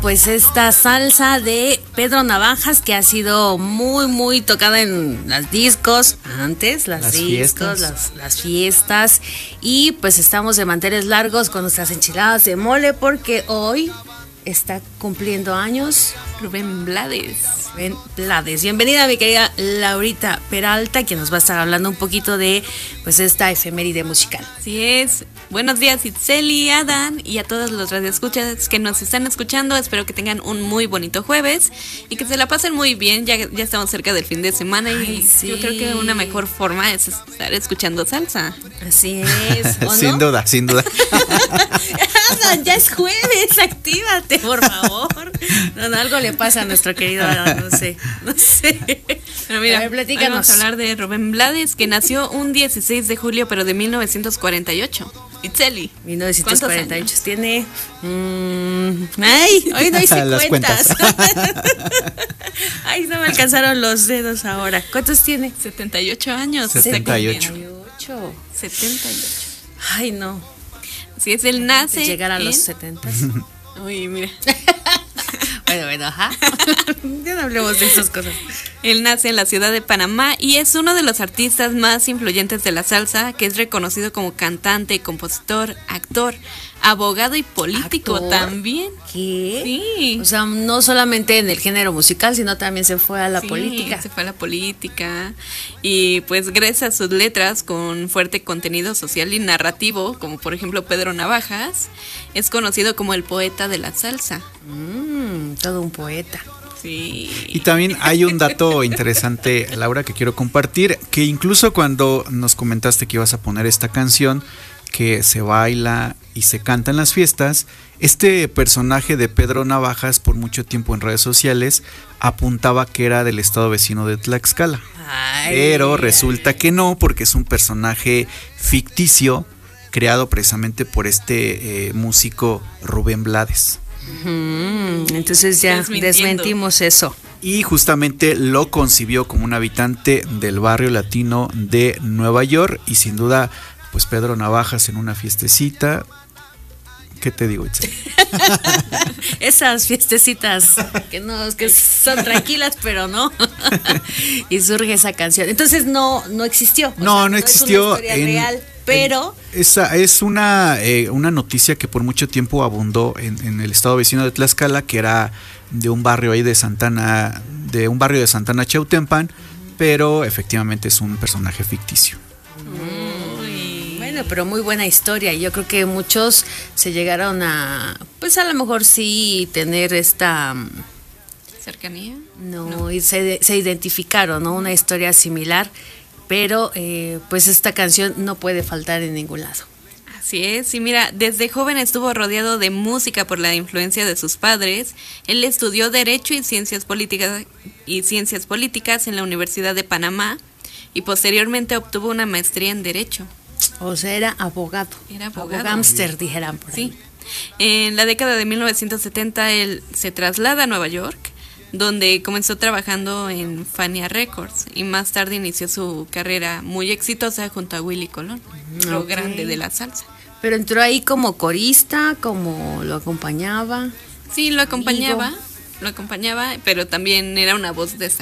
pues esta salsa de Pedro Navajas que ha sido muy tocada en las discos antes, las fiestas, y pues estamos de manteles largos con nuestras enchiladas de mole porque hoy está cumpliendo años Rubén Blades. Bienvenida mi querida Laurita Peralta, que nos va a estar hablando un poquito de pues esta efeméride musical. Así es. Buenos días, Itzeli, Adán y a todos los radioescuchas que nos están escuchando. Espero que tengan un muy bonito jueves y que se la pasen muy bien. Ya estamos cerca del fin de semana. Ay, y sí. yo creo que una mejor forma es estar escuchando salsa. Así es, ¿o Sin no? duda. Adán, ya es jueves, actívate, por favor. No, algo le pasa a nuestro querido Adán, no sé. Pero mira, a ver, platícanos. vamos a hablar de Rubén Blades, que nació un 16 de julio, pero de 1948. Itzeli. 1948 tiene. Ay, hoy no hice Las cuentas. Ay, no me alcanzaron los dedos ahora. ¿Cuántos tiene? 78 años. 78. 78. Ay, no. Si es él nace. Llegar a en... los 70. Uy, mira. Bueno, ajá. Ya no hablemos de esas cosas. Él nace en la ciudad de Panamá y es uno de los artistas más influyentes de la salsa, que es reconocido como cantante, compositor, actor, abogado y político. ¿Actor? También. ¿Qué? Sí. O sea, no solamente en el género musical, sino también se fue a la política. Se fue a la política y pues gracias a sus letras con fuerte contenido social y narrativo, como por ejemplo Pedro Navajas, es conocido como el poeta de la salsa. Todo un poeta. Sí. Y también hay un dato interesante, Laura, que quiero compartir, que incluso cuando nos comentaste que ibas a poner esta canción, que se baila y se canta en las fiestas, este personaje de Pedro Navajas por mucho tiempo en redes sociales apuntaba que era del estado vecino de Tlaxcala. Pero resulta que no, porque es un personaje ficticio creado precisamente por este músico Rubén Blades. Entonces ya desmentimos eso. Y justamente lo concibió como un habitante del barrio latino de Nueva York. Y sin duda, pues Pedro Navajas en una fiestecita. ¿Qué te digo, Itzel? Esas fiestecitas que son tranquilas, pero no. Y surge esa canción. Entonces no existió. No existió. Es una historia real, pero esa es una noticia que por mucho tiempo abundó en el estado vecino de Tlaxcala, que era de un barrio ahí de Santana Chautempan, pero efectivamente es un personaje ficticio. Bueno, pero muy buena historia. Y yo creo que muchos se llegaron a, pues a lo mejor sí tener esta ¿Cercanía? No. Y se identificaron, ¿no? Una historia similar, pero pues esta canción no puede faltar en ningún lado. Así es, y mira, desde joven estuvo rodeado de música por la influencia de sus padres. Él estudió Derecho y Ciencias Políticas en la Universidad de Panamá y posteriormente obtuvo una maestría en Derecho. O sea, era abogado. Abogámster, dijeran por ahí. Sí. En la década de 1970 él se traslada a Nueva York, donde comenzó trabajando en Fania Records y más tarde inició su carrera muy exitosa junto a Willy Colón, lo grande de la salsa. Pero entró ahí como corista, como lo acompañaba. Sí, lo acompañaba, pero también era una voz destacada.